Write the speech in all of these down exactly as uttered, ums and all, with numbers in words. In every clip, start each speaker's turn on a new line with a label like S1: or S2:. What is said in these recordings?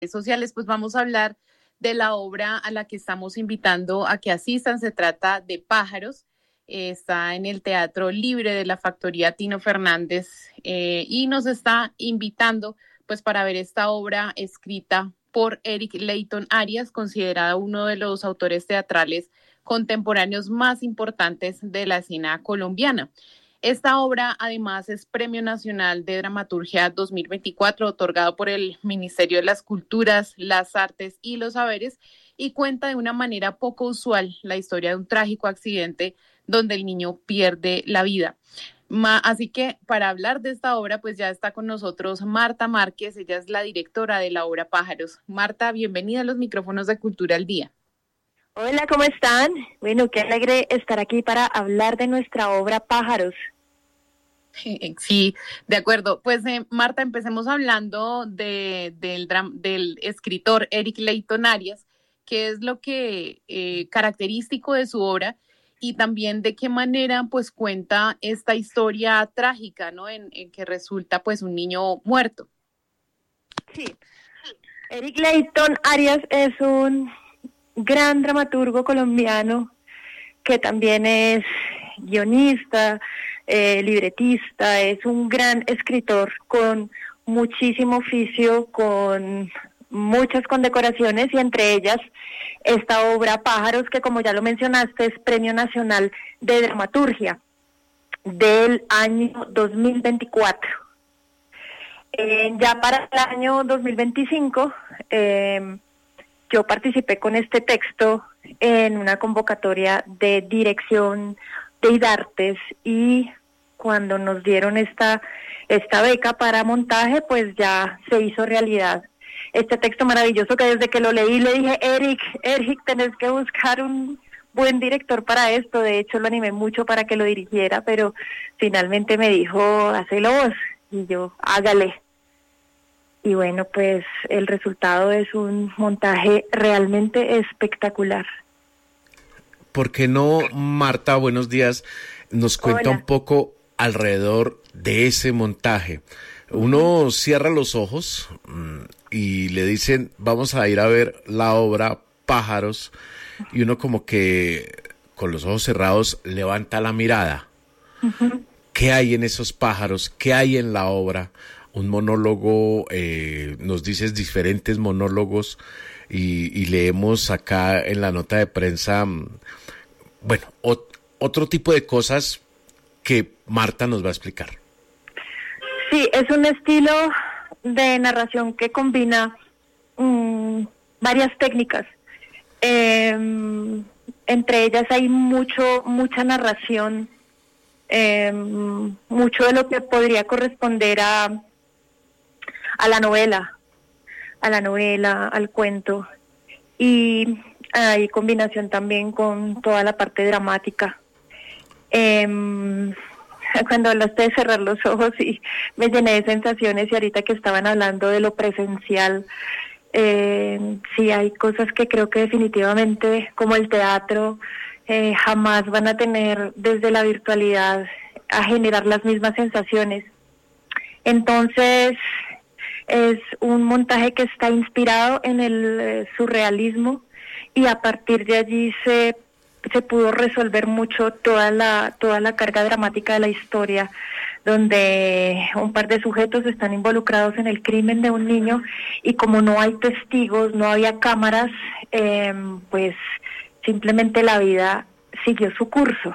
S1: sociales, pues vamos a hablar de la obra a la que estamos invitando a que asistan. Se trata de Pájaros. Eh, está en el Teatro Libre de la Factoría Tino Fernández eh, y nos está invitando pues para ver esta obra escrita por Eric Leighton Arias, considerado uno de los autores teatrales contemporáneos más importantes de la escena colombiana. Esta obra además es Premio Nacional de Dramaturgia dos mil veinticuatro, otorgado por el Ministerio de las Culturas, las Artes y los Saberes, y cuenta de una manera poco usual la historia de un trágico accidente donde el niño pierde la vida. Ma, así que para hablar de esta obra, pues ya está con nosotros Marta Márquez. Ella es la directora de la obra Pájaros. Marta, bienvenida a los micrófonos de Cultura al Día.
S2: Hola, ¿cómo están? Bueno, qué alegre estar aquí para hablar de nuestra obra Pájaros.
S1: Sí, de acuerdo. Pues eh, Marta, empecemos hablando de, del, del escritor Eric Leighton Arias, que es lo que eh, característico de su obra y también de qué manera pues cuenta esta historia trágica, ¿no? En, en que resulta pues un niño muerto.
S2: Sí, Eric Leighton Arias es un gran dramaturgo colombiano que también es guionista, eh, libretista, es un gran escritor con muchísimo oficio, con muchas condecoraciones y entre ellas esta obra Pájaros, que como ya lo mencionaste es Premio Nacional de Dramaturgia del año dos mil veinticuatro. Eh, ya para el año dos mil veinticinco eh, yo participé con este texto en una convocatoria de dirección de IDARTES y cuando nos dieron esta, esta beca para montaje, pues ya se hizo realidad este texto maravilloso que desde que lo leí le dije, Eric, Eric, tenés que buscar un buen director para esto. De hecho lo animé mucho para que lo dirigiera, pero finalmente me dijo, hacelo vos, y yo, hágale. Y bueno, pues el resultado es un montaje realmente espectacular.
S3: ¿Por qué no, Marta, buenos días, nos cuenta
S2: Hola.
S3: un poco alrededor de ese montaje? Uno uh-huh. cierra los ojos mmm, y le dicen, vamos a ir a ver la obra Pájaros, y uno como que con los ojos cerrados levanta la mirada. Uh-huh. ¿Qué hay en esos pájaros? ¿Qué hay en la obra? Un monólogo, eh, nos dices diferentes monólogos y, y leemos acá en la nota de prensa, bueno, ot- otro tipo de cosas que Marta nos va a explicar.
S2: Sí, es un estilo de narración que combina um, varias técnicas. Eh, entre ellas hay mucho, mucha narración, eh, mucho de lo que podría corresponder a a la novela, a la novela, al cuento, y hay combinación también con toda la parte dramática. Eh, cuando hablaste de cerrar los ojos y me llené de sensaciones, y ahorita que estaban hablando de lo presencial, eh, sí hay cosas que creo que definitivamente, como el teatro, eh, jamás van a tener desde la virtualidad a generar las mismas sensaciones. Entonces, es un montaje que está inspirado en el eh, surrealismo, y a partir de allí se se pudo resolver mucho toda la toda la carga dramática de la historia, donde un par de sujetos están involucrados en el crimen de un niño y como no hay testigos, no había cámaras, eh, pues simplemente la vida siguió su curso.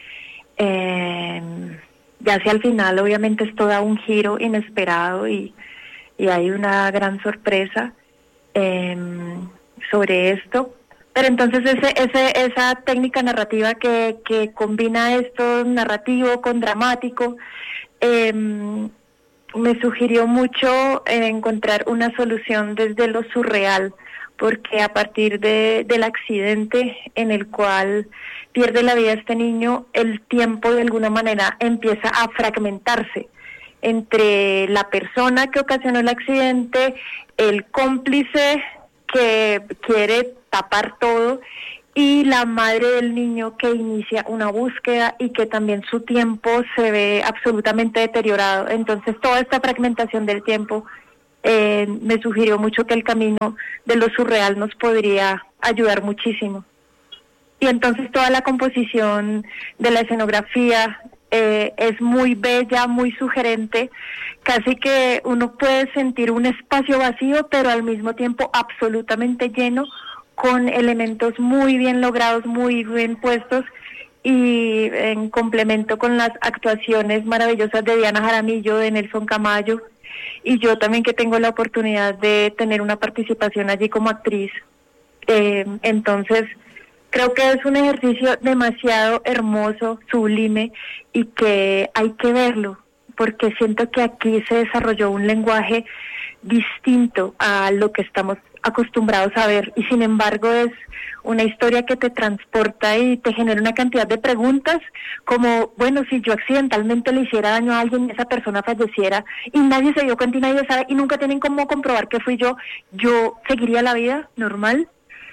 S2: Eh, ya hacia el final obviamente esto da un giro inesperado y y hay una gran sorpresa eh, sobre esto, pero entonces ese, ese, esa técnica narrativa que, que combina esto narrativo con dramático, eh, me sugirió mucho eh, encontrar una solución desde lo surreal, porque a partir de, del accidente en el cual pierde la vida este niño, el tiempo de alguna manera empieza a fragmentarse entre la persona que ocasionó el accidente, el cómplice que quiere tapar todo y la madre del niño que inicia una búsqueda y que también su tiempo se ve absolutamente deteriorado. Entonces toda esta fragmentación del tiempo eh, me sugirió mucho que el camino de lo surreal nos podría ayudar muchísimo. Y entonces toda la composición de la escenografía eh, es muy bella, muy sugerente, casi que uno puede sentir un espacio vacío, pero al mismo tiempo absolutamente lleno, con elementos muy bien logrados, muy bien puestos, y en complemento con las actuaciones maravillosas de Diana Jaramillo, de Nelson Camayo, y yo también, que tengo la oportunidad de tener una participación allí como actriz. Eh, entonces, creo que es un ejercicio demasiado hermoso, sublime, y que hay que verlo, porque siento que aquí se desarrolló un lenguaje distinto a lo que estamos acostumbrados a ver, y sin embargo es una historia que te transporta y te genera una cantidad de preguntas, como, bueno, si yo accidentalmente le hiciera daño a alguien y esa persona falleciera y nadie se dio cuenta y nadie sabe y nunca tienen cómo comprobar que fui yo, ¿yo seguiría la vida normal?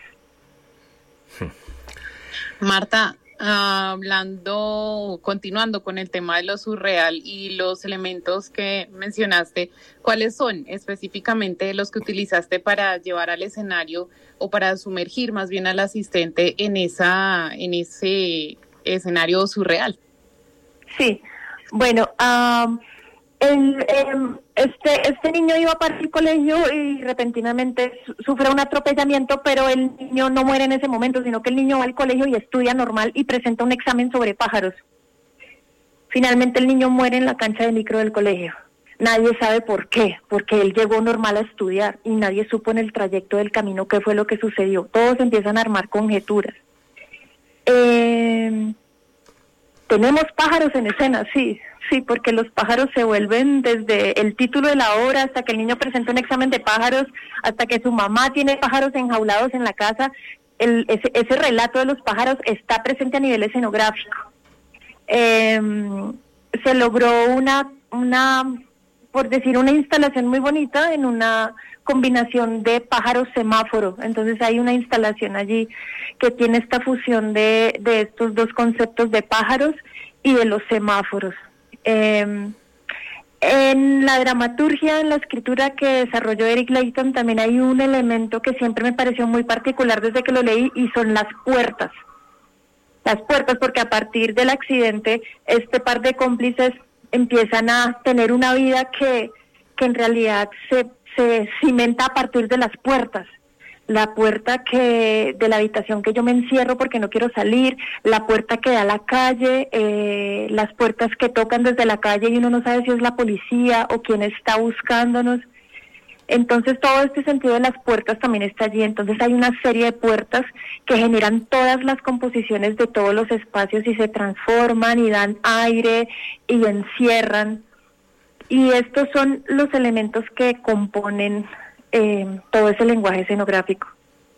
S1: Marta, uh, hablando, continuando con el tema de lo surreal y los elementos que mencionaste, ¿cuáles son específicamente los que utilizaste para llevar al escenario o para sumergir más bien al asistente en esa, en ese escenario surreal?
S2: Sí, bueno, um, el, el, este, este niño iba para el colegio y repentinamente su, sufre un atropellamiento, pero el niño no muere en ese momento, sino que el niño va al colegio y estudia normal y presenta un examen sobre pájaros. Finalmente el niño muere en la cancha de micro del colegio. Nadie sabe por qué, porque él llegó normal a estudiar y nadie supo en el trayecto del camino qué fue lo que sucedió. Todos empiezan a armar conjeturas. Eh, tenemos pájaros en escena, sí, sí, porque los pájaros se vuelven desde el título de la obra hasta que el niño presenta un examen de pájaros, hasta que su mamá tiene pájaros enjaulados en la casa. El, ese, ese relato de los pájaros está presente a nivel escenográfico. Eh, se logró una, una, por decir, una instalación muy bonita en una combinación de pájaros semáforo. Entonces hay una instalación allí que tiene esta fusión de, de estos dos conceptos de pájaros y de los semáforos. Eh, en la dramaturgia, en la escritura que desarrolló Eric Layton, también hay un elemento que siempre me pareció muy particular desde que lo leí, y son las puertas. Las puertas, porque a partir del accidente este par de cómplices empiezan a tener una vida que, que en realidad se, se cimenta a partir de las puertas. La puerta que de la habitación que yo me encierro porque no quiero salir, la puerta que da a la calle, eh, las puertas que tocan desde la calle y uno no sabe si es la policía o quién está buscándonos. Entonces todo este sentido de las puertas también está allí. Entonces hay una serie de puertas que generan todas las composiciones de todos los espacios y se transforman y dan aire y encierran. Y estos son los elementos que componen eh, todo ese lenguaje escenográfico.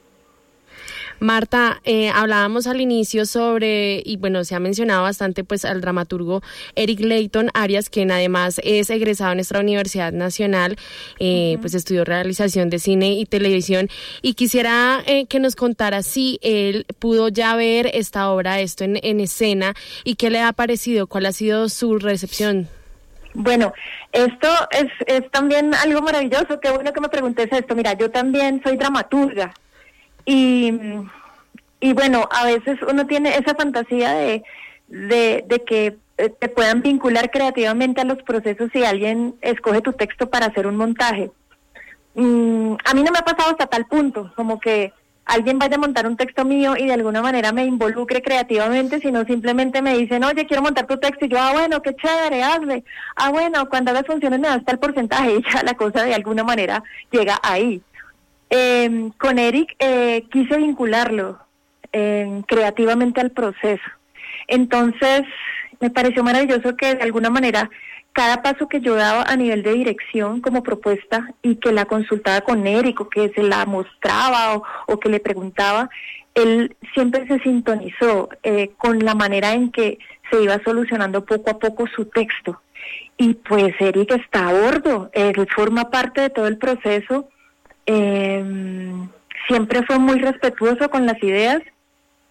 S4: Marta, eh, hablábamos al inicio sobre, y bueno, se ha mencionado bastante pues al dramaturgo Eric Layton Arias, quien además es egresado de nuestra Universidad Nacional, eh, uh-huh. pues estudió realización de cine y televisión, y quisiera eh, que nos contara si él pudo ya ver esta obra, esto en, en escena, y qué le ha parecido, cuál ha sido su recepción.
S2: Bueno, esto es, es también algo maravilloso, qué bueno que me preguntes esto. Mira, yo también soy dramaturga. Y, y bueno, a veces uno tiene esa fantasía de, de, de que te puedan vincular creativamente a los procesos si alguien escoge tu texto para hacer un montaje. Mm, a mí no me ha pasado hasta tal punto, como que alguien vaya a montar un texto mío y de alguna manera me involucre creativamente, sino simplemente me dicen, oye, quiero montar tu texto, y yo, ah, bueno, qué chévere, hazle. Ah, bueno, cuando hagas funciones me das tal porcentaje, y ya la cosa de alguna manera llega ahí. Eh, con Eric eh, quise vincularlo eh, creativamente al proceso. Entonces me pareció maravilloso que de alguna manera cada paso que yo daba a nivel de dirección como propuesta y que la consultaba con Eric o que se la mostraba o, o que le preguntaba, él siempre se sintonizó eh, con la manera en que se iba solucionando poco a poco su texto. Y pues Eric está a bordo, él forma parte de todo el proceso. Eh, siempre fue muy respetuoso con las ideas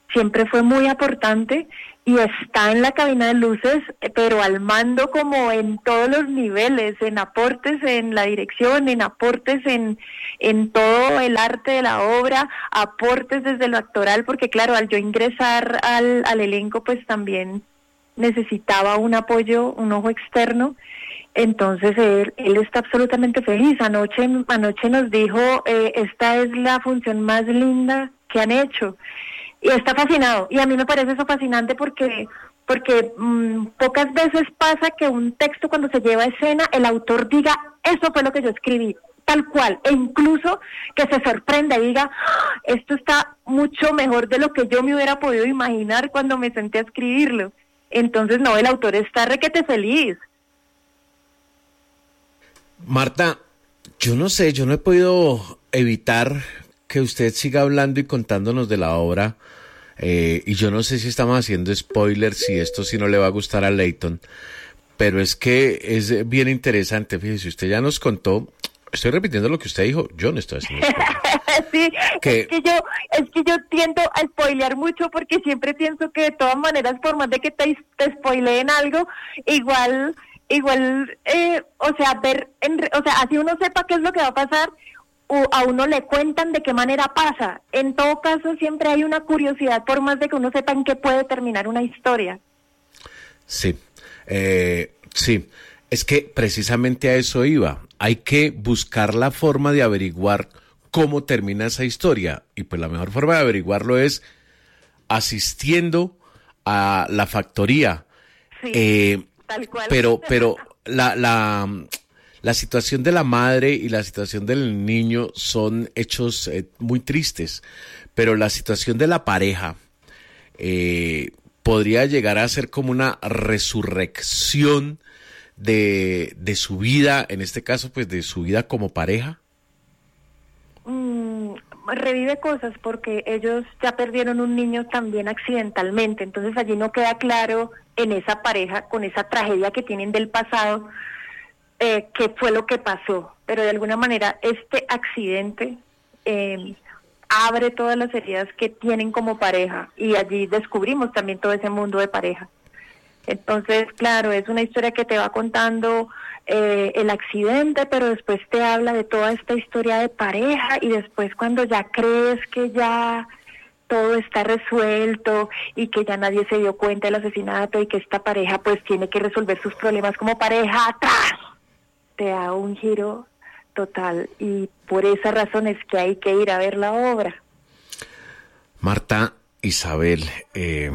S2: siempre fue muy aportante y está en la cabina de luces, pero al mando como en todos los niveles, en aportes en la dirección, en aportes en, en todo el arte de la obra, aportes desde lo actoral, porque claro, al yo ingresar al, al elenco, pues también necesitaba un apoyo, un ojo externo. Entonces él, él está absolutamente feliz. Anoche, anoche nos dijo, eh, esta es la función más linda que han hecho. Y está fascinado. Y a mí me parece eso fascinante porque porque mmm, pocas veces pasa que un texto cuando se lleva a escena, el autor diga, eso fue lo que yo escribí, tal cual. E incluso que se sorprenda y diga, ¡ah! Esto está mucho mejor de lo que yo me hubiera podido imaginar cuando me senté a escribirlo. Entonces, no, el autor está requete feliz.
S3: Marta, yo no sé, yo no he podido evitar que usted siga hablando y contándonos de la obra, eh, y yo no sé si estamos haciendo spoilers, si esto sí no le va a gustar a Leyton, pero es que es bien interesante. Fíjese, usted ya nos contó, estoy repitiendo lo que usted dijo, yo no estoy haciendo spoilers.
S2: Sí,
S3: que...
S2: es que yo es que yo tiendo a spoilear mucho porque siempre pienso que de todas maneras, por más de que te, te spoileen algo, igual... Igual, eh, o sea, ver, en, o sea, así uno sepa qué es lo que va a pasar, o a uno le cuentan de qué manera pasa. En todo caso, siempre hay una curiosidad, por más de que uno sepa en qué puede terminar una historia.
S3: Sí, eh, sí, es que precisamente a eso iba. Hay que buscar la forma de averiguar cómo termina esa historia, y pues la mejor forma de averiguarlo es asistiendo a la factoría.
S2: Sí.
S3: Eh,
S2: Tal cual.
S3: Pero, pero la, la, la situación de la madre y la situación del niño son hechos eh, muy tristes, pero la situación de la pareja eh, podría llegar a ser como una resurrección de, de su vida, en este caso, pues de su vida como pareja.
S2: Mm, revive cosas porque ellos ya perdieron un niño también accidentalmente, entonces allí no queda claro en esa pareja, con esa tragedia que tienen del pasado, eh, qué fue lo que pasó, pero de alguna manera este accidente eh, abre todas las heridas que tienen como pareja y allí descubrimos también todo ese mundo de pareja. Entonces, claro, es una historia que te va contando eh, el accidente, pero después te habla de toda esta historia de pareja y después cuando ya crees que ya todo está resuelto y que ya nadie se dio cuenta del asesinato y que esta pareja pues tiene que resolver sus problemas como pareja, atrás te da un giro total y por esa razón es que hay que ir a ver la obra.
S3: Marta, Isabel, eh,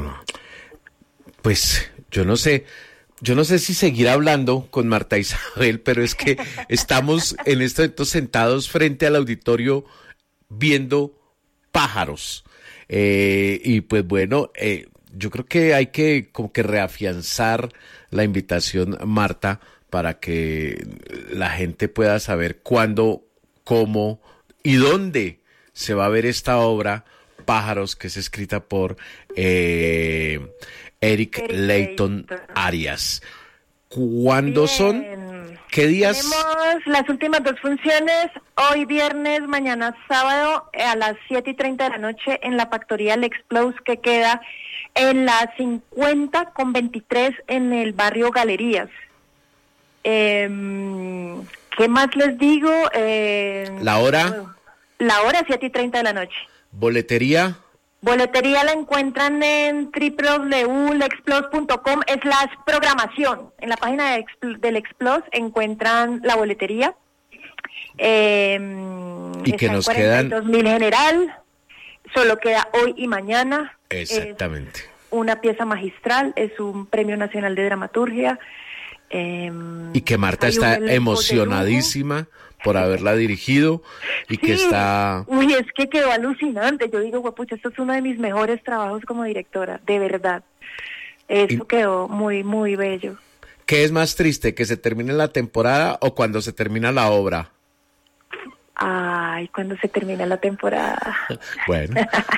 S3: pues yo no sé, yo no sé si seguir hablando con Marta Isabel, pero es que estamos en este momento sentados frente al auditorio viendo pájaros. Eh, y pues bueno, eh, yo creo que hay que como que reafianzar la invitación, Marta, para que la gente pueda saber cuándo, cómo y dónde se va a ver esta obra, Pájaros, que es escrita por eh, Eric, Eric Leyton Arias. ¿Cuándo Bien. son? ¿Qué días?
S2: Tenemos las últimas dos funciones, hoy viernes, mañana sábado, a las siete y treinta de la noche en la factoría L'Explose, que queda en la cincuenta con veintitrés en el barrio Galerías. Eh, ¿Qué más les digo? Eh,
S3: ¿La hora?
S2: La hora, siete y treinta de la noche.
S3: ¿Boletería?
S2: Boletería la encuentran en doble u doble u doble u punto lexplose punto com slash programación. En la página de Expl- del Explose encuentran la boletería. Eh,
S3: y que nos quedan
S2: dos mil general. Solo queda hoy y mañana.
S3: Exactamente.
S2: Es una pieza magistral, es un premio nacional de dramaturgia. Eh,
S3: y que Marta está emocionadísima por haberla dirigido y sí, que está...
S2: Uy, es que quedó alucinante. Yo digo, pucha, esto es uno de mis mejores trabajos como directora, de verdad. Eso y... quedó muy, muy bello.
S3: ¿Qué es más triste, que se termine la temporada o cuando se termina la obra?
S2: Ay, cuando se termina la temporada.
S3: Bueno,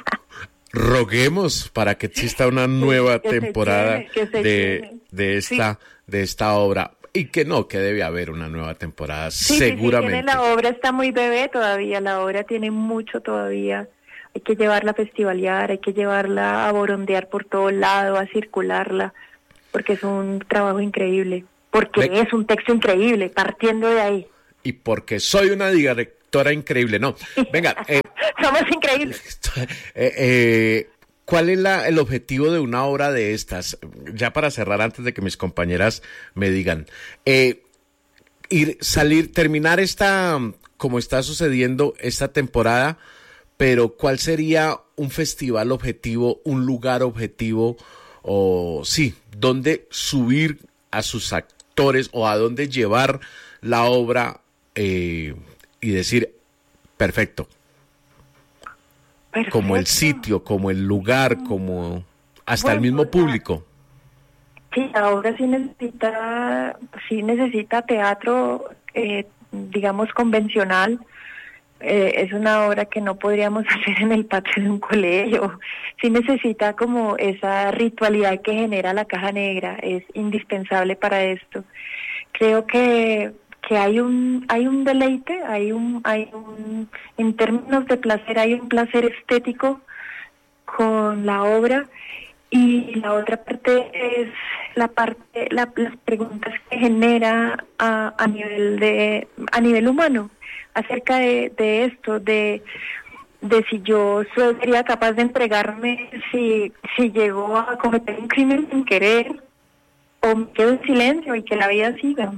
S3: roguemos para que exista una nueva que temporada se llene, de, de, esta, sí. de esta obra. Y que no, que debe haber una nueva temporada,
S2: sí,
S3: seguramente.
S2: Sí, sí, la obra está muy bebé todavía, la obra tiene mucho todavía hay que llevarla a festivalear, hay que llevarla a borondear por todo lado, a circularla, porque es un trabajo increíble, porque
S3: Ve-
S2: es un texto increíble, partiendo de ahí.
S3: Y porque soy una directora increíble, no. Venga, eh,
S2: Somos increíbles.
S3: eh, eh, ¿cuál es la, el objetivo de una obra de estas? Ya para cerrar, antes de que mis compañeras me digan, eh, ir, salir, terminar esta, como está sucediendo esta temporada, pero ¿cuál sería un festival objetivo, un lugar objetivo, o sí, dónde subir a sus actores o a dónde llevar la obra eh, y decir, perfecto,
S2: Perfecto.
S3: como el sitio, como el lugar, como hasta el
S2: Bueno,
S3: mismo
S2: ya.
S3: público?
S2: Sí, ahora sí necesita, sí necesita teatro, eh, digamos, convencional. Eh, es una obra que no podríamos hacer en el patio de un colegio. Sí necesita como esa ritualidad que genera la caja negra, es indispensable para esto. Creo que que hay un hay un deleite, hay un hay un en términos de placer hay un placer estético con la obra, y la otra parte es la parte la, las preguntas que genera a, a nivel de a nivel humano acerca de, de esto, de de si yo sería capaz de entregarme si si llego a cometer un crimen sin querer, o me quedo en silencio y que la vida siga.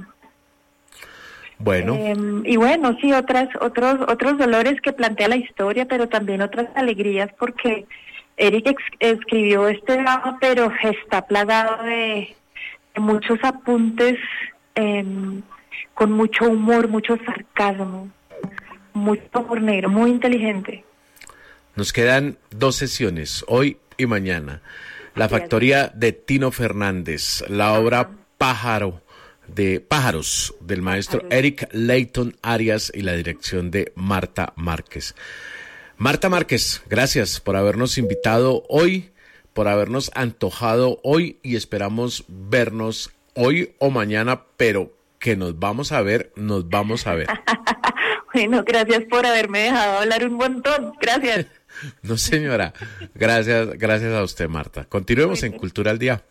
S3: Bueno,
S2: Eh, y bueno, sí, otras, otros, otros dolores que plantea la historia, pero también otras alegrías, porque Eric ex- escribió este drama, pero está plagado de, de muchos apuntes, eh, con mucho humor, mucho sarcasmo, mucho humor negro, muy inteligente.
S3: nos quedan dos sesiones, hoy y mañana. La
S2: Así es.
S3: factoría de Tino Fernández, la obra Pájaro, de Pájaros, del maestro
S2: Pájaros.
S3: Eric Leighton Arias y la dirección de Marta Márquez. Marta Márquez, gracias por habernos invitado hoy, por habernos antojado hoy, y esperamos vernos hoy o mañana, pero que nos vamos a ver, nos vamos a ver.
S2: Bueno, gracias por haberme dejado hablar un montón. Gracias.
S3: No, señora, gracias, gracias a usted, Marta. Continuemos en Cultura al Día.